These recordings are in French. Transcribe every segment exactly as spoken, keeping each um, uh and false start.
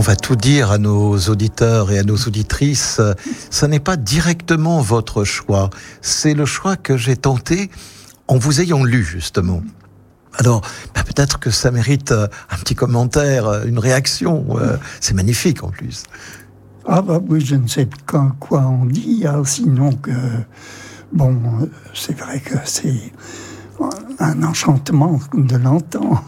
va tout dire à nos auditeurs et à nos auditrices. Ce n'est pas directement votre choix. C'est le choix que j'ai tenté en vous ayant lu, justement. Alors, bah peut-être que ça mérite un petit commentaire, une réaction. Euh, c'est magnifique, en plus. Ah bah oui, je ne sais pas quoi en dire, sinon que... Bon, c'est vrai que c'est un enchantement de l'entendre.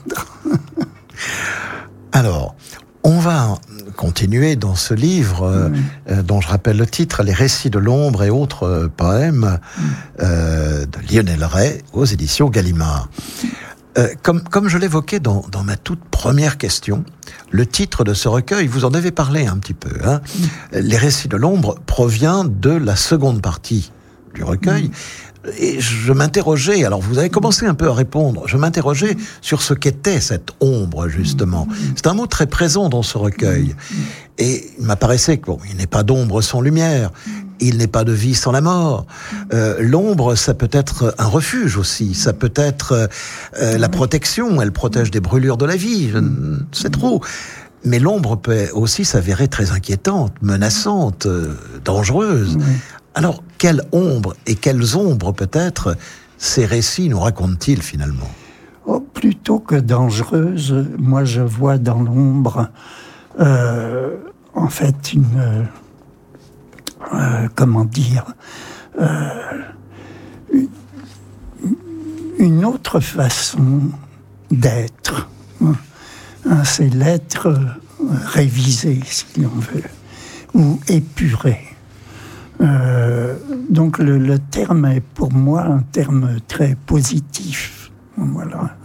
Alors, on va continuer dans ce livre oui. euh, dont je rappelle le titre, Les récits de l'ombre et autres euh, poèmes oui. euh, de Lionel Ray aux éditions Gallimard. Euh, comme, comme je l'évoquais dans, dans ma toute première question, le titre de ce recueil, vous en avez parlé un petit peu, hein, oui. Les récits de l'ombre provient de la seconde partie du recueil. Oui. Et je m'interrogeais, alors vous avez commencé un peu à répondre, je m'interrogeais sur ce qu'était cette ombre, justement. C'est un mot très présent dans ce recueil. Et il m'apparaissait qu'il bon, n'est pas d'ombre sans lumière, il n'est pas de vie sans la mort. Euh, l'ombre, ça peut être un refuge aussi, ça peut être euh, la protection, elle protège des brûlures de la vie, je ne sais trop. Mais l'ombre peut aussi s'avérer très inquiétante, menaçante, euh, dangereuse. Alors, quelle ombre et quelles ombres, peut-être, ces récits nous racontent-ils, finalement ? Oh, plutôt que dangereuse, moi, je vois dans l'ombre, euh, en fait, une... Euh, comment dire euh, une, une autre façon d'être. Hein, c'est l'être révisé, si l'on veut, ou épuré. Euh, donc le, le terme est pour moi un terme très positif. Voilà.